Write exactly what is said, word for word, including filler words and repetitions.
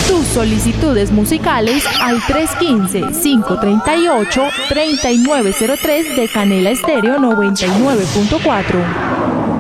tus solicitudes musicales al tres uno cinco, cinco tres ocho, tres nueve cero tres de Canela Estéreo noventa y nueve punto cuatro.